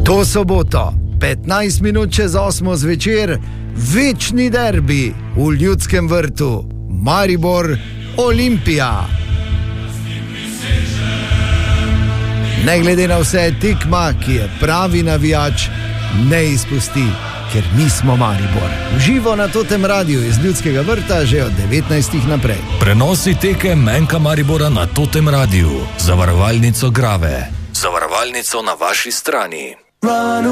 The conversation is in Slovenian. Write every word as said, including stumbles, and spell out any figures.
To soboto, petnajst minut čez osmo zvečer, večni derbi v Ljudskem vrtu, Maribor, Olimpija. Ne glede na vse, tekma, ki je pravi navijač, ne izpusti, ker mi smo Maribor. Živo na Totem Radiu iz Ljudskega vrta že od devetnajstih naprej. Prenosi tekem Menka Maribora na Totem Radiu, zavarovalnico Grave, zavarovalnico na vaši strani.